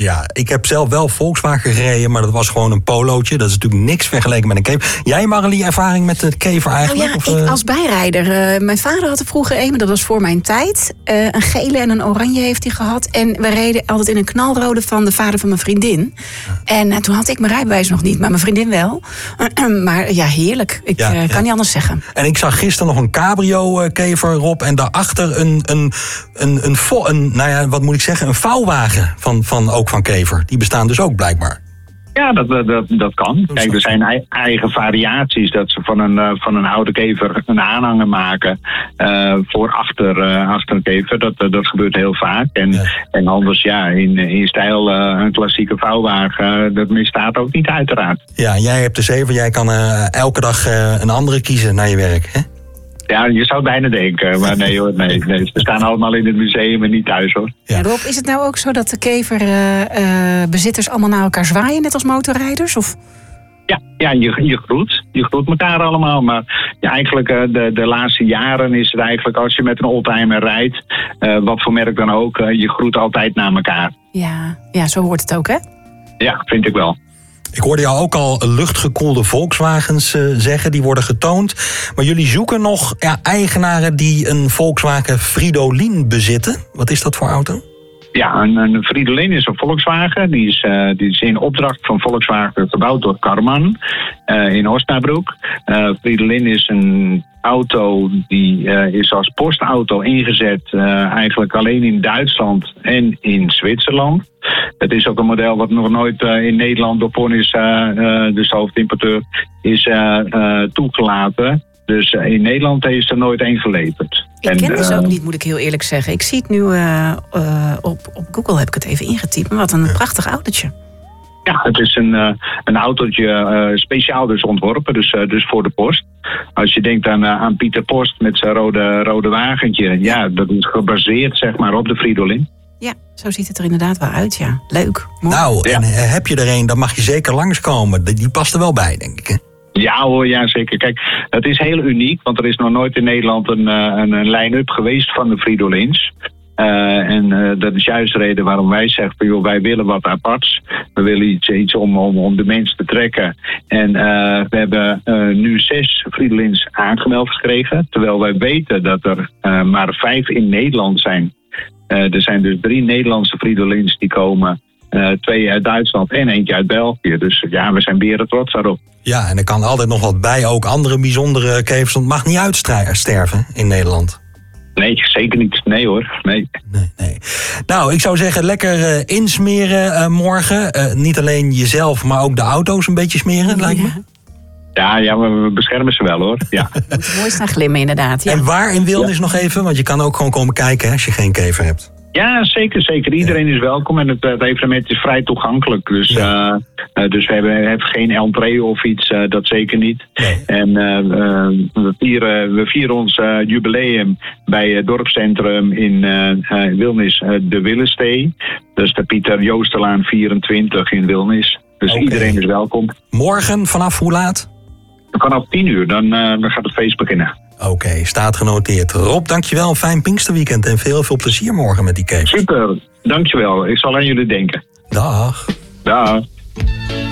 Ja, ik heb zelf wel Volkswagen gereden, maar dat was gewoon een polootje. Dat is natuurlijk niks vergeleken met een kever. Jij, Marilie, ervaring met de kever eigenlijk? Nou ja, ik als bijrijder. Mijn vader had er vroeger een, maar dat was voor mijn tijd. Een gele en een oranje heeft hij gehad. En we reden altijd in een knalrode van de vader van mijn vriendin. En toen had ik mijn rijbewijs nog niet, maar mijn vriendin wel. Maar ja, heerlijk. Ik kan niet anders zeggen. En ik zag gisteren nog een cabrio-kever, Rob. En daarachter een vouwwagen ook van kever. Die bestaan dus ook blijkbaar. Ja, dat kan. Kijk, er zijn eigen variaties dat ze van een oude kever een aanhanger maken voor achter een kever. Dat gebeurt heel vaak. En anders in stijl een klassieke vouwwagen, dat misstaat ook niet uiteraard. Ja, jij hebt de 7, jij kan elke dag een andere kiezen naar je werk, hè? Ja, je zou het bijna denken, maar nee hoor, nee. Ze staan allemaal in het museum en niet thuis hoor. Ja. Rob, is het nou ook zo dat de keverbezitters allemaal naar elkaar zwaaien, net als motorrijders? Of? Ja, je groet elkaar allemaal. Maar eigenlijk de laatste jaren is het eigenlijk, als je met een oldtimer rijdt, wat voor merk dan ook, je groet altijd naar elkaar. Ja, zo hoort het ook, hè? Ja, vind ik wel. Ik hoorde jou ook al luchtgekoelde Volkswagens zeggen, die worden getoond. Maar jullie zoeken nog eigenaren die een Volkswagen Fridolin bezitten. Wat is dat voor auto? Ja, een Fridolin is een Volkswagen. Die is in opdracht van Volkswagen gebouwd door Karman in Osnabrück. Fridolin is een auto die is als postauto ingezet eigenlijk alleen in Duitsland en in Zwitserland. Het is ook een model wat nog nooit in Nederland door Ponis, dus de hoofdimporteur, is toegelaten. Dus in Nederland heeft er nooit één geleverd. Ik ken dus ook niet, moet ik heel eerlijk zeggen. Ik zie het nu op Google, heb ik het even ingetypt. Maar wat een prachtig autootje. Ja, het is een autootje speciaal dus ontworpen, dus voor de post. Als je denkt aan Pieter Post met zijn rode wagentje, ja, dat is gebaseerd zeg maar op de Fridolin. Ja, zo ziet het er inderdaad wel uit, ja. Leuk, mooi. Nou, en heb je er een, dan mag je zeker langskomen. Die past er wel bij, denk ik, hè? Ja hoor, ja zeker. Kijk, het is heel uniek, want er is nog nooit in Nederland een line-up geweest van de Fridolins. En dat is juist de reden waarom wij zeggen van, joh, wij willen wat aparts. We willen iets om de mensen te trekken. En we hebben nu 6 Fridolins aangemeld gekregen. Terwijl wij weten dat er maar 5 in Nederland zijn. Er zijn dus 3 Nederlandse Fridolins die komen. 2 uit Duitsland en eentje uit België. Dus ja, we zijn beren trots daarop. Ja, en er kan altijd nog wat bij. Ook andere bijzondere kevers. Het mag niet uitsterven in Nederland. Nee, zeker niet. Nee hoor, nee. Nou, ik zou zeggen, lekker insmeren morgen. Niet alleen jezelf, maar ook de auto's een beetje smeren, lijkt me. Ja, we beschermen ze wel hoor. Ja. Het mooi staan glimmen inderdaad. Ja. En waar in Wilnis nog even? Want je kan ook gewoon komen kijken als je geen kever hebt. Ja, zeker. Iedereen is welkom en het evenement is vrij toegankelijk. Dus, dus we hebben geen entree of iets, dat zeker niet. Nee. En we vieren ons jubileum bij het dorpscentrum in Wilnis, de Willestee. Dus de Pieter Joosterlaan 24 in Wilnis. Dus iedereen is welkom. Morgen vanaf hoe laat? Vanaf 10:00, dan gaat het feest beginnen. Oké, staat genoteerd. Rob, dankjewel. Een fijn Pinksterweekend en veel plezier morgen met die kever. Super, dankjewel. Ik zal aan jullie denken. Dag. Dag.